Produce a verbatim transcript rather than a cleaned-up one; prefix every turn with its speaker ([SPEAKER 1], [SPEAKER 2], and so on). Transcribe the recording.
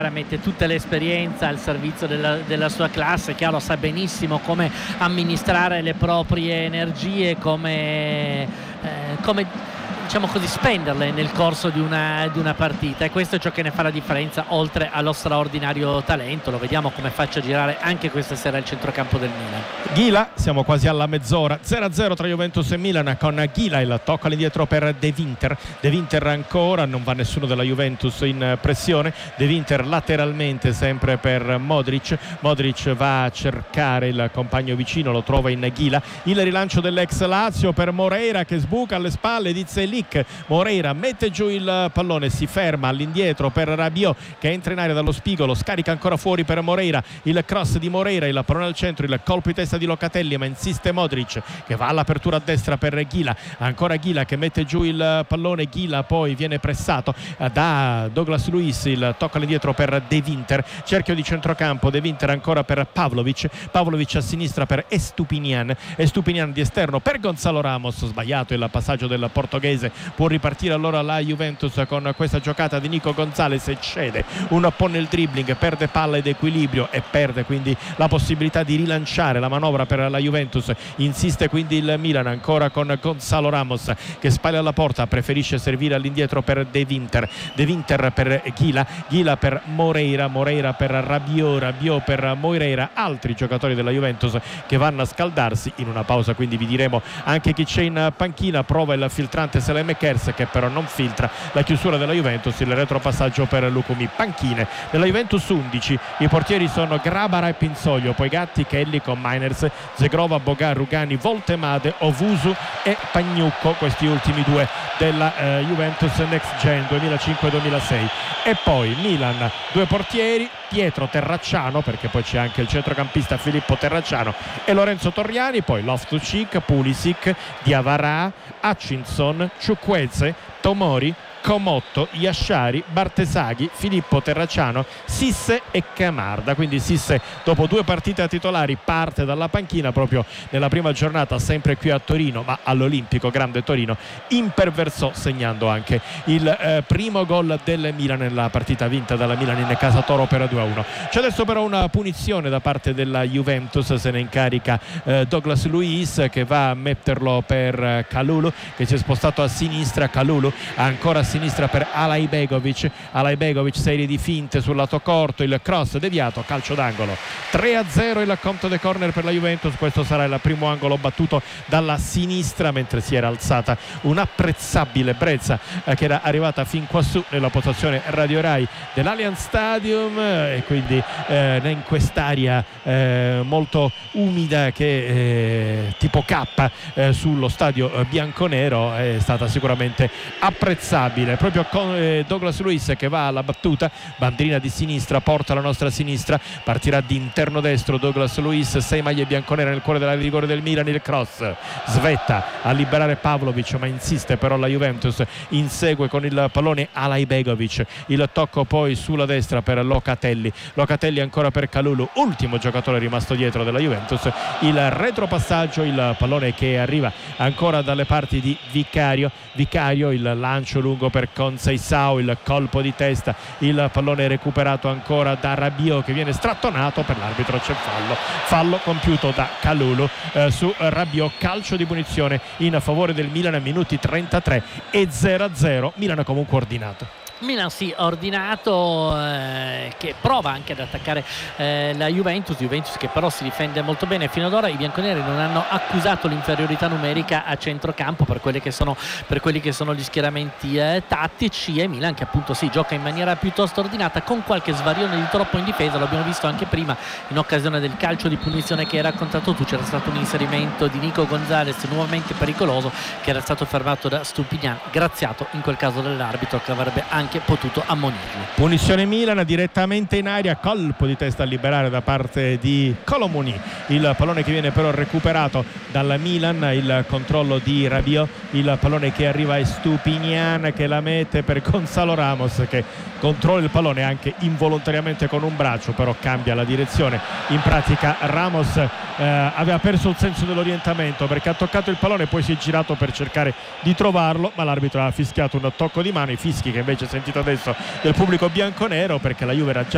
[SPEAKER 1] mette tutta l'esperienza al servizio della, della sua classe. Chiaro, sa benissimo come amministrare le proprie energie, come, eh, come diciamo così spenderle nel corso di una, di una partita, e questo è ciò che ne fa la differenza, oltre allo straordinario talento. Lo vediamo come faccia girare anche questa sera il centrocampo del Milan.
[SPEAKER 2] Ghila, siamo quasi alla mezz'ora, zero a zero tra Juventus e Milan, con Ghila il tocco all'indietro per De Winter. De Winter ancora, non va nessuno della Juventus in pressione. De Winter lateralmente sempre per Modric. Modric va a cercare il compagno vicino, lo trova in Ghila. Il rilancio dell'ex Lazio per Moreira che sbuca alle spalle di Zelik. Moreira mette giù il pallone, si ferma all'indietro per Rabiot che entra in aria dallo spigolo, scarica ancora fuori per Moreira. Il cross di Moreira, il pallone al centro, il colpo di testa di Locatelli, ma insiste Modric che va all'apertura a destra per Ghila. Ancora Ghila che mette giù il pallone. Ghila poi viene pressato da Douglas Luiz, il tocco all'indietro per De Winter, cerchio di centrocampo. De Winter ancora per Pavlovic. Pavlovic a sinistra per Estupinian. Estupinian di esterno per Gonzalo Ramos. Sbagliato il passaggio del portoghese. Può ripartire allora la Juventus con questa giocata di Nico Gonzalez, e cede un po' nel dribbling, perde palla ed equilibrio e perde quindi la possibilità di rilanciare la manovra per la Juventus. Insiste quindi il Milan ancora con Gonzalo Ramos che spalla alla porta, preferisce servire all'indietro per De Winter. De Winter per Ghila, Ghila per Moreira, Moreira per Rabiot, Rabiot per Moreira. Altri giocatori della Juventus che vanno a scaldarsi. In una pausa quindi vi diremo anche chi c'è in panchina. Prova il filtrante Saelemaekers che però non filtra. La chiusura della Juventus, il retropassaggio per Lukumi. Panchine della Juventus undici, i portieri sono Grabara e Pinsoglio, poi Gatti, Kelly con Miners, Zegrova, Boga, Rugani, Voltemade, Ovusu e Pagnucco, questi ultimi due della eh, Juventus Next Gen duemilacinque duemilasei. E poi Milan, due portieri, Pietro Terracciano, perché poi c'è anche il centrocampista Filippo Terracciano, e Lorenzo Torriani, poi Loftus-Cheek, Pulisic, Diawara, Hutchinson, Chukwueze, Tomori, Comotto, Iasciari, Bartesaghi, Filippo Terracciano, Sisse e Camarda. Quindi Sisse, dopo due partite a titolari, parte dalla panchina proprio nella prima giornata, sempre qui a Torino, ma all'Olimpico Grande Torino imperversò, segnando anche il eh, primo gol del Milan nella partita vinta dalla Milan in casa Toro per due a uno. C'è adesso però una punizione da parte della Juventus, se ne incarica eh, Douglas Luiz che va a metterlo per eh, Kalulu, che si è spostato a sinistra. Kalulu ancora a sinistra per Alaibegovic. Alaibegovic, serie di finte sul lato corto, il cross deviato, calcio d'angolo. Tre a zero il conto dei corner per la Juventus. Questo sarà il primo angolo battuto dalla sinistra, mentre si era alzata un'apprezzabile brezza eh, che era arrivata fin quassù nella postazione Radio Rai dell'Allianz Stadium, eh, e quindi eh, in quest'area eh, molto umida che eh, tipo K eh, sullo stadio eh, bianconero è stata sicuramente apprezzabile. Proprio con eh, Douglas Luiz che va alla battuta, bandierina di sinistra, porta la nostra sinistra, partirà di interno destro Douglas Luiz, sei maglie bianconere nel cuore della rigore del Milan. Il cross svetta a liberare Pavlovic, ma insiste però la Juventus, insegue con il pallone Alaibegovic, il tocco poi sulla destra per Locatelli, Locatelli ancora per Kalulu, ultimo giocatore rimasto dietro della Juventus. Il retropassaggio, il pallone che arriva ancora dalle parti di Vicario, Vicario il lancio lungo per Conceição, il colpo di testa, il pallone recuperato ancora da Rabiot che viene strattonato. Per l'arbitro c'è fallo, fallo compiuto da Kalulu eh, su Rabiot, calcio di punizione in favore del Milan a minuti trentatré e zero a zero. Milan comunque ordinato.
[SPEAKER 1] Milan sì, ordinato, eh, che prova anche ad attaccare eh, la Juventus Juventus che però si difende molto bene. Fino ad ora i bianconeri non hanno accusato l'inferiorità numerica a centrocampo per quelli che sono, per quelli che sono gli schieramenti eh, tattici, e Milan che appunto si gioca in maniera piuttosto ordinata, con qualche svarione di troppo in difesa. Lo abbiamo visto anche prima in occasione del calcio di punizione che hai raccontato tu. C'era stato un inserimento di Nico Gonzalez nuovamente pericoloso, che era stato fermato da Stupinian, graziato in quel caso dall'arbitro, che avrebbe anche potuto ammonirlo.
[SPEAKER 2] Punizione Milan direttamente in aria, colpo di testa a liberare da parte di Colomoni, il pallone che viene però recuperato dalla Milan, il controllo di Rabiot, il pallone che arriva a Stupinian che la mette per Gonzalo Ramos che controlla il pallone anche involontariamente con un braccio, però cambia la direzione. In pratica Ramos eh, aveva perso il senso dell'orientamento perché ha toccato il pallone e poi si è girato per cercare di trovarlo, ma l'arbitro ha fischiato un tocco di mano, i fischi che invece sentito adesso del pubblico bianconero, perché la Juve era già